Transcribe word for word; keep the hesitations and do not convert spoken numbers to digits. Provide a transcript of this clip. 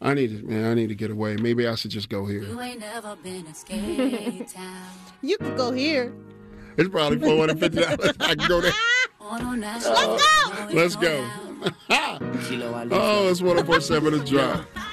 I need to, man, I need to get away. Maybe I should just go here. You ain't never been a skate town. You can go here. It's probably four hundred fifty dollars. I can go there. Let's go. Let's go. Oh, it's one oh four seven The Drop.